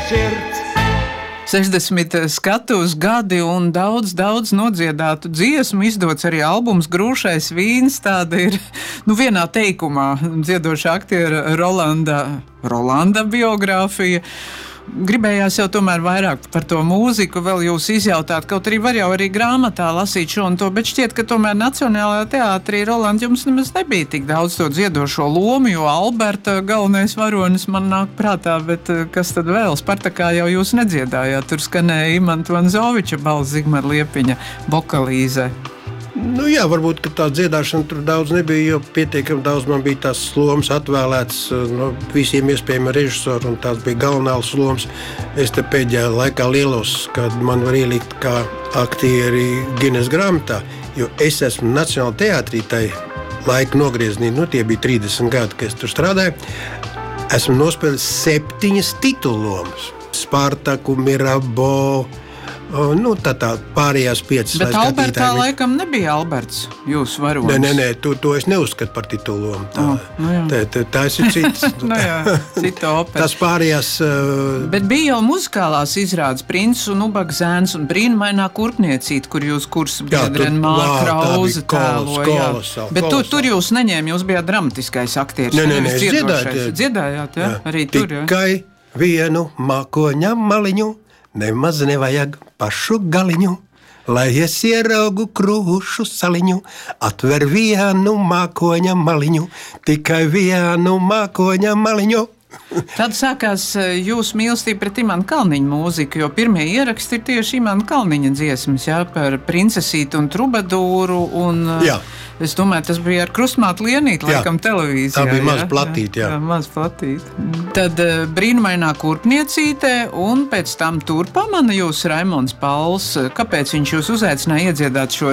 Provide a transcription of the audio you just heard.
sirds. 60 skatuves gadi un daudz nodziedātu dziesmu, izdots arī albums Grūšais vīns. Tāda ir vienā teikumā dziedoša aktiera Rolanda biogrāfija. Gribējās jau tomēr vairāk par to mūziku vēl jūs izjautāt, kaut arī var jau arī grāmatā lasīt šo un to, bet šķiet, ka tomēr Nacionālajā teātrī, Roland, jums nemaz nebija tik daudz to dziedošo lomu, jo Alberta galvenais varonis man nāk prātā, bet kas tad vēl? Spartakā jau jūs nedziedājāt, tur skanēja Imanta Vanzoviča balss, Zigmara Liepiņa vokalīze. Nu jā, varbūt, ka tā dziedāšana tur daudz nebija, jo pietiekami daudz man bija tās lomas atvēlētas no visiem iespējamiem režisoriem, un tās bija galvenās lomas. Es te pēdējā laikā lielos, kad man var ielikt kā aktieri Guinness grāmatā, jo es esmu Nacionālajā teātrī tai laika nogriezienī, tie bija 30 gadi, kad es tur strādāju. Esmu nospēlējis 7 titullomas. Spartaku, Mirabeau, tā pārējās 5. Bet Albertā laikam nebija Alberts, jūsu varonis. Nē, to es neuzskatu par titulom. Tas ir cits. Cita opera. Tas pārējās... Bet bija jau muzikālās izrādes Princis un Ubaga zēns un Brīnumainā kurpniecīte, kur jūs kursabiedrene Māra Krauze tēloja. Bet tur jūs neņēma, jūs bijāt dramatiskais aktieris. Nē, es dziedājāt, jā? Arī tur, jā? Tikai vienu mākoņa maliņu. Nemaz nevajag pašu galiņu, lai es ieraugu krūšu saliņu, atver vienu mākoņa maliņu, tikai vienu mākoņa maliņu. Tad sākās jūsu mīlestība pret Imanta Kalniņa mūziku, jo pirmie ieraksti ir tieši Imanta Kalniņa dziesmas, jā, par princesīti un trubadūru, un jā. Es domāju, tas bija ar Krustmātu Lienīti, laikam televīzijā. Tā bija maz platīte, jā. Maz platīte. Tad Brīnumainā kurpniecīte, un pēc tam tur pamana jūs Raimonds Pauls. Kāpēc viņš jūs uzaicināja iedziedāt šo